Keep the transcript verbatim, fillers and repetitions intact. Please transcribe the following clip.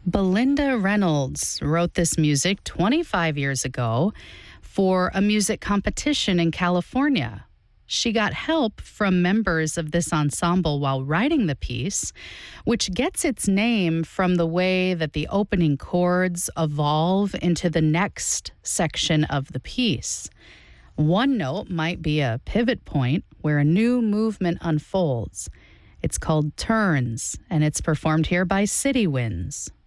Belinda Reynolds wrote this music twenty-five years ago for a music competition in California. She got help from members of this ensemble while writing the piece, which gets its name from the way that the opening chords evolve into the next section of the piece. One note might be a pivot point where a new movement unfolds. It's called Turns, and it's performed here by City Winds.